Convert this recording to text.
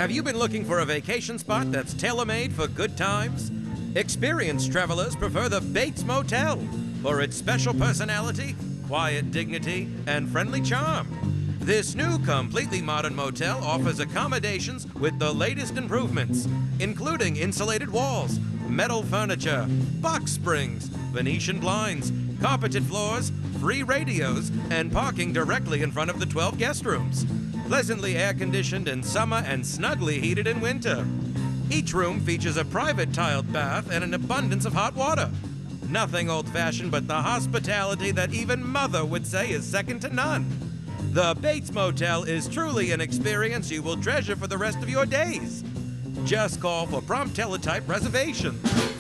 Have you been looking for a vacation spot that's tailor-made for good times? Experienced travelers prefer the Bates Motel for its special personality, quiet dignity, and friendly charm. This new, completely modern motel offers accommodations with the latest improvements, including insulated walls, metal furniture, box springs, Venetian blinds, carpeted floors, free radios, and parking directly in front of the 12 guest rooms. Pleasantly air-conditioned in summer and snugly heated in winter. Each room features a private tiled bath and an abundance of hot water. Nothing old-fashioned but the hospitality that even Mother would say is second to none. The Bates Motel is truly an experience you will treasure for the rest of your days. Just call for prompt teletype reservation.